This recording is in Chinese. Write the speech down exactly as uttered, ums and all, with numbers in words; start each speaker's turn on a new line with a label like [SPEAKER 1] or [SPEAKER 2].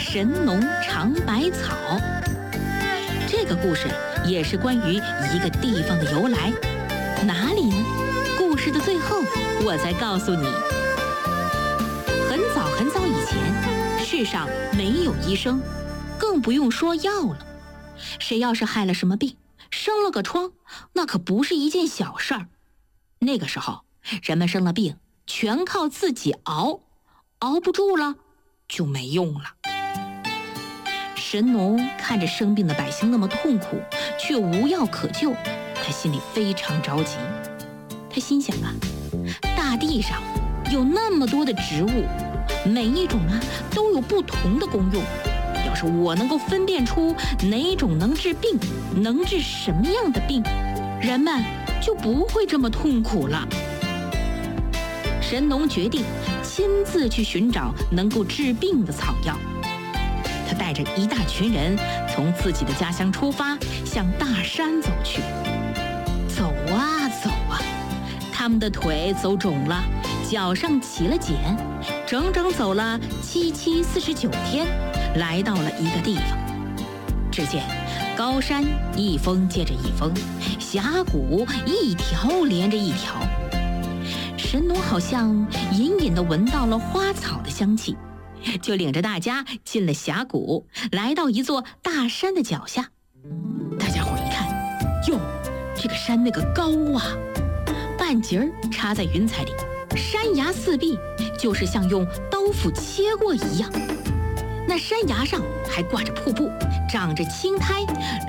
[SPEAKER 1] 神农尝百草。这个故事也是关于一个地方的由来，哪里呢？故事的最后我再告诉你。很早很早以前，世上没有医生，更不用说药了。谁要是害了什么病，生了个疮，那可不是一件小事儿。那个时候，人们生了病，全靠自己熬，熬不住了就没用了。神农看着生病的百姓那么痛苦，却无药可救，他心里非常着急。他心想啊，大地上有那么多的植物，每一种啊都有不同的功用。要是我能够分辨出哪种能治病，能治什么样的病，人们就不会这么痛苦了。神农决定亲自去寻找能够治病的草药。他带着一大群人从自己的家乡出发，向大山走去。走啊走啊，他们的腿走肿了，脚上起了茧，整整走了七七四十九天，来到了一个地方。只见高山一峰接着一峰，峡谷一条连着一条。神农好像隐隐地闻到了花草的香气，就领着大家进了峡谷，来到一座大山的脚下。大家伙一看，哟，这个山那个高啊，半截儿插在云彩里，山崖四壁就是像用刀斧切过一样。那山崖上还挂着瀑布，长着青苔，